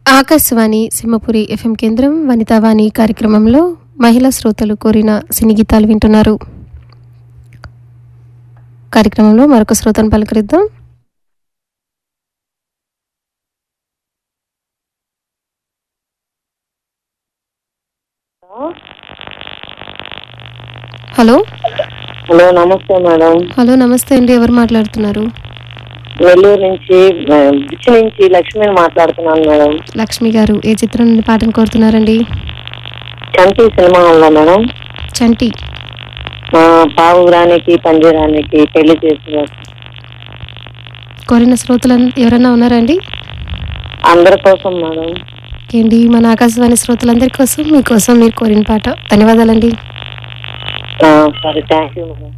Akashvani Simhapuri FM కేంద్రం వనితావాణి కార్యక్రమంలో మహిళా శ్రోతలు కోరిన సినీ గీతాలు వింటున్నారు. కార్యక్రమంలో మరొక శ్రోతను పలకరిద్దాం. హలో హలో, నమస్తే మేడం. హలో నమస్తే అండి, ఎవరు మాట్లాడుతున్నారు? నెల్లూరు నుంచి బిచ్చి నుంచి లక్ష్మిని మాట్లాడుతున్నాను మేడం. లక్ష్మి గారు, ఏ చిత్రం నుండి పాటను కోరుతున్నారండి? చంటి సినిమా ఉందా మేడం? చంటి పావురానికి పంజరానికి పెళ్లి చేసిన కోరిన శ్రోతలు ఎవరన్నా ఉన్నారండి? అందరి కోసం మేడం. ఏంటి, మన ఆకాశవాణి శ్రోతలందరి కోసం, మీకోసం, మీరు కోరిన పాట. ధన్యవాదాలండి. సరే, థ్యాంక్ యూ మేడం.